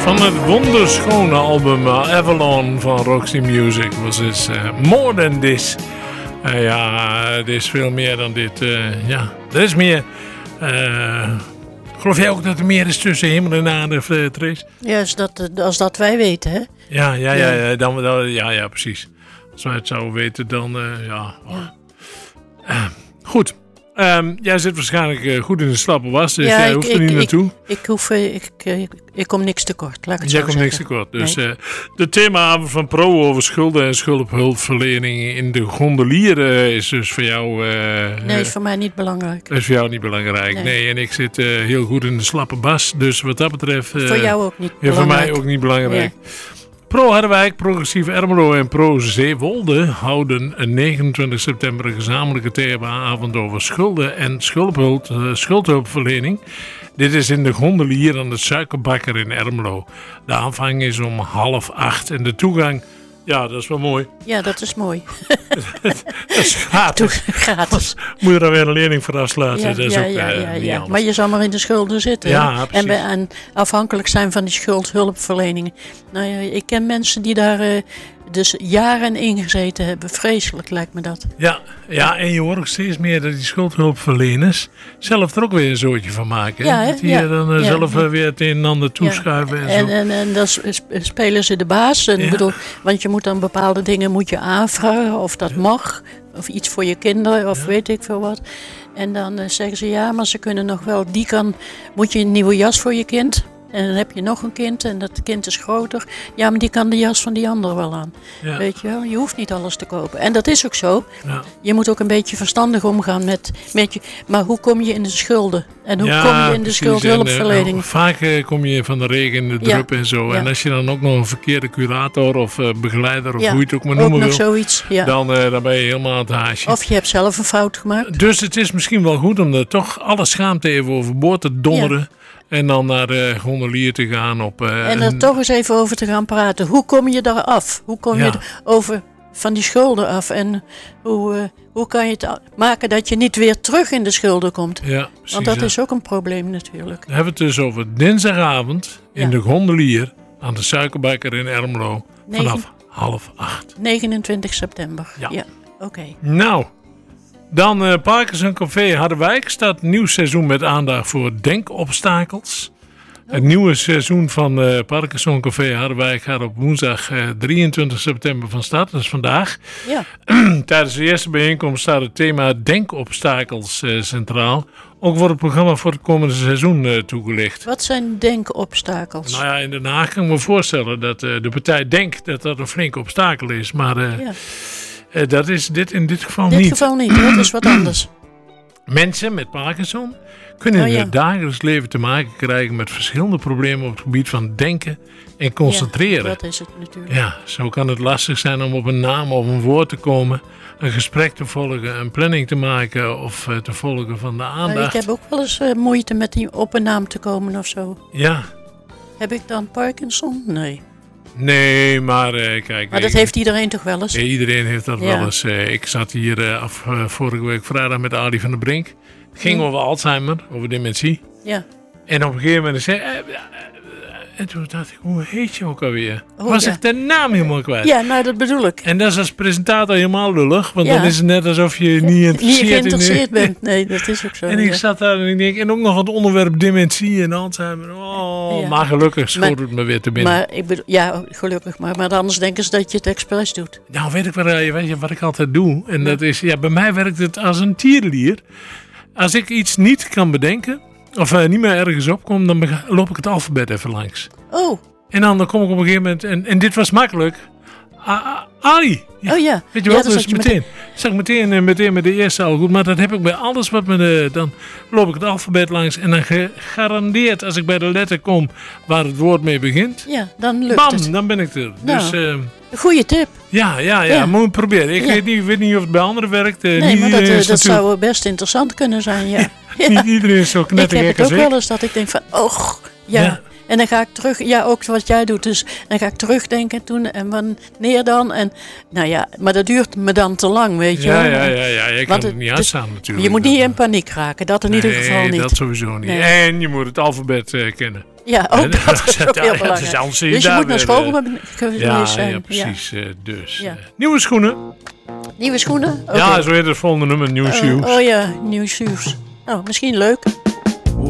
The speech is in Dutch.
Van het wonderschone album Avalon van Roxy Music was dus More Than This. Ja, het is veel meer dan dit. Ja, er is meer. Geloof jij ook dat er meer is tussen hemel en aarde, Trace? Ja, als dat wij weten, hè? Ja, precies. Als wij het zouden weten, dan ja. Goed. Jij zit waarschijnlijk goed in de slappe was, dus jij hoeft er niet naartoe. Ik kom niks tekort, laat ik het jij zo komt niks tekort. Dus nee. De themaavond van Pro over schulden en schuldhulpverlening in de gondelier is dus voor jou... nee, is voor mij niet belangrijk. Dat is voor jou niet belangrijk. Nee, en ik zit heel goed in de slappe bas, dus wat dat betreft... voor jou ook niet belangrijk. Voor mij ook niet belangrijk. Ja. Pro Harderwijk, Progressief Ermelo en Pro Zeewolde houden 29 september een gezamenlijke themaavond over schulden en schuldhulpverlening. Dit is in de gondelier aan de Suikerbakker in Ermelo. De aanvang is om 7:30 en de toegang, ja, dat is wel mooi. Ja, dat is mooi. Dat is gratis. Moet je er weer een leerling voor afsluiten. Ja, dat is ook maar je zal maar in de schulden zitten. Ja, en afhankelijk zijn van die schuldhulpverlening. Nou ja, ik ken mensen die daar dus jaren in gezeten hebben. Vreselijk lijkt me dat. Ja, en je hoort ook steeds meer dat die schuldhulpverleners zelf er ook weer een zootje van maken. Ja, dat die dan zelf weer het een en ander toeschuiven. En dan spelen ze de baas. Bedoel, want je moet dan bepaalde dingen moet je aanvragen of dat mag. Of iets voor je kinderen of weet ik veel wat. En dan zeggen ze ja, maar ze kunnen nog wel. Moet je een nieuwe jas voor je kind. En dan heb je nog een kind en dat kind is groter. Ja, maar die kan de jas van die andere wel aan. Ja. Weet je wel, je hoeft niet alles te kopen. En dat is ook zo. Ja. Je moet ook een beetje verstandig omgaan met je... Maar hoe kom je in de schulden? En hoe kom je in de schuldhulpverlening? Vaak kom je van de regen in de drup en zo. Ja. En als je dan ook nog een verkeerde curator of begeleider of hoe je het ook maar noemen wil. Zoiets, dan ben je helemaal aan het haasje. Of je hebt zelf een fout gemaakt. Dus het is misschien wel goed om er toch alle schaamte even overboord te donderen. Ja. En dan naar de gondelier te gaan. En er toch eens even over te gaan praten. Hoe kom je daar af? Hoe kom je over van die schulden af? En hoe kan je het maken dat je niet weer terug in de schulden komt? Ja, precies, want dat is ook een probleem natuurlijk. We hebben het dus over dinsdagavond in de gondelier aan de Suikerbakker in Ermelo. Vanaf 7:30. 29 september. Ja. Oké. Nou... Dan Parkinson Café Harderwijk staat nieuw seizoen met aandacht voor denkobstakels. Het nieuwe seizoen van Parkinson Café Harderwijk gaat op woensdag 23 september van start. Dat is vandaag. Ja. Tijdens de eerste bijeenkomst staat het thema denkobstakels centraal. Ook wordt het programma voor het komende seizoen toegelicht. Wat zijn denkobstakels? Nou ja, in Den Haag kan ik me voorstellen dat de partij denkt dat dat een flink obstakel is. Maar... dat is dit in dit geval niet. In dit geval niet, dat is wat anders. Mensen met Parkinson kunnen in het dagelijks leven te maken krijgen met verschillende problemen op het gebied van denken en concentreren. Ja, dat is het natuurlijk. Ja, zo kan het lastig zijn om op een naam of een woord te komen, een gesprek te volgen, een planning te maken of te volgen van de aandacht. Ik heb ook wel eens moeite met die op een naam te komen of zo. Ja. Heb ik dan Parkinson? Nee. Nee, maar kijk... Maar dat heeft iedereen toch wel eens? Iedereen heeft dat wel eens. Ik zat hier vorige week vrijdag met Ali van der Brink. Het ging over Alzheimer, over dementie. Ja. En op een gegeven moment zei en toen dacht ik, hoe heet je ook alweer? Was ik de naam helemaal kwijt? Ja, nou dat bedoel ik. En dat is als presentator helemaal lullig. Want dan is het net alsof je niet geïnteresseerd bent. Nee, dat is ook zo. En ik zat daar en ik denk, en ook nog het onderwerp dementie en Alzheimer. Maar gelukkig schoot het me weer te binnen. Maar ik bedoel, gelukkig. Maar anders denken ze dat je het expres doet. Nou, weet je wat ik altijd doe? En dat is, bij mij werkt het als een tierenlier. Als ik iets niet kan bedenken... Of niet meer ergens opkom, dan loop ik het alfabet even langs. Oh. En dan kom ik op een gegeven moment... En dit was makkelijk. Ali. Ja. Oh ja. Weet je wel, dus meteen. Zag meteen met de eerste al goed. Maar dat heb ik bij alles wat dan loop ik het alfabet langs. En dan gegarandeerd als ik bij de letter kom waar het woord mee begint. Ja, dan lukt het. Dan ben ik er. Nou, dus, goeie tip. Ja. Moet je proberen. Ik weet niet of het bij anderen werkt. Nee, maar dat zou best interessant kunnen zijn, ja. Niet iedereen is zo knettergek als ik. Ik heb het ook wel eens dat ik denk van, ja. En dan ga ik terug, ja, ook wat jij doet. Dus dan ga ik terugdenken toen en wanneer dan. En, nou ja, maar dat duurt me dan te lang, weet je wel. Ja. Je kan het niet uitstaan natuurlijk. Je moet niet in paniek raken, dat in ieder geval niet. Nee, dat sowieso niet. Nee. En je moet het alfabet kennen. Ja, ook dat is ook heel belangrijk. Dus je moet naar school geweest zijn. Ja, precies. Dus. Nieuwe schoenen. Nieuwe schoenen? Okay. Ja, zo heet het volgende nummer, New Shoes. Oh ja, New Shoes. Oh, misschien leuk.